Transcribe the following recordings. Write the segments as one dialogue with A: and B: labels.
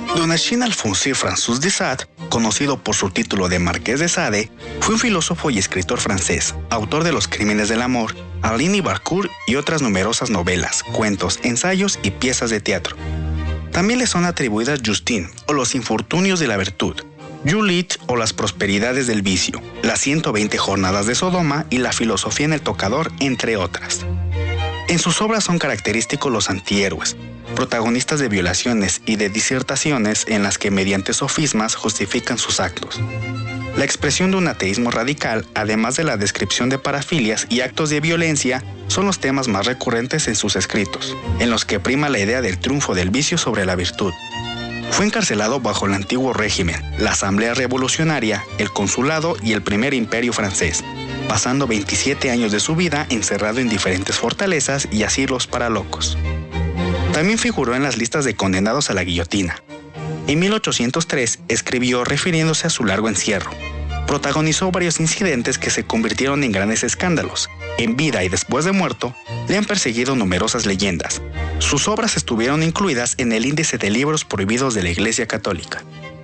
A: Don Echin-Alphonsine François de Sade, conocido por su título de Marqués de Sade, fue un filósofo y escritor francés, autor de Los Crímenes del Amor, Arline y Barcourt y otras numerosas novelas, cuentos, ensayos y piezas de teatro. También le son atribuidas Justine o Los infortunios de la virtud, Juliette o Las prosperidades del vicio, Las 120 jornadas de Sodoma y La filosofía en el tocador, entre otras. En sus obras son característicos los antihéroes, protagonistas de violaciones y de disertaciones en las que mediante sofismas justifican sus actos. La expresión de un ateísmo radical, además de la descripción de parafilias y actos de violencia, son los temas más recurrentes en sus escritos, en los que prima la idea del triunfo del vicio sobre la virtud. Fue encarcelado bajo el antiguo régimen, la Asamblea Revolucionaria, el Consulado y el Primer Imperio francés, pasando 27 años de su vida encerrado en diferentes fortalezas y asilos para locos. También figuró en las listas de condenados a la guillotina. En 1803 escribió refiriéndose a su largo encierro. Protagonizó varios incidentes que se convirtieron en grandes escándalos. En vida y después de muerto, le han perseguido numerosas leyendas. Sus obras estuvieron incluidas en el índice de libros prohibidos de la Iglesia Católica.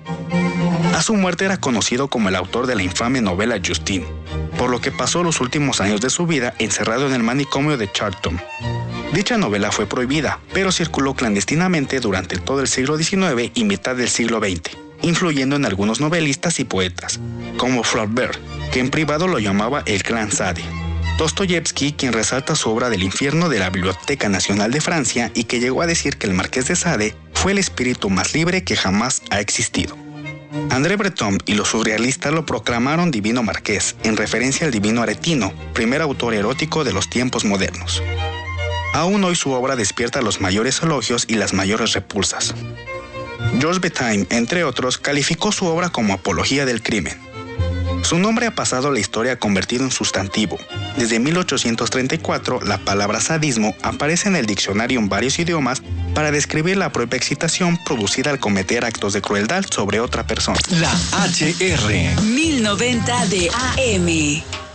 A: A su muerte era conocido como el autor de la infame novela Justine, por lo que pasó los últimos años de su vida encerrado en el manicomio de Charton. Dicha novela fue prohibida, pero circuló clandestinamente durante todo el siglo XIX y mitad del siglo XX, influyendo en algunos novelistas y poetas, como Flaubert, que en privado lo llamaba el Clan Sade. Dostoyevsky, quien resalta su obra del infierno de la Biblioteca Nacional de Francia y que llegó a decir que el Marqués de Sade fue el espíritu más libre que jamás ha existido. André Breton y los surrealistas lo proclamaron Divino Marqués, en referencia al divino Aretino, primer autor erótico de los tiempos modernos. Aún hoy su obra despierta los mayores elogios y las mayores repulsas. Georges Bataille, entre otros, calificó su obra como apología del crimen. Su nombre ha pasado a la historia convertido en sustantivo. Desde 1834, la palabra sadismo aparece en el diccionario en varios idiomas para describir la propia excitación producida al cometer actos de crueldad sobre otra persona.
B: La HR
C: 1090 de AM.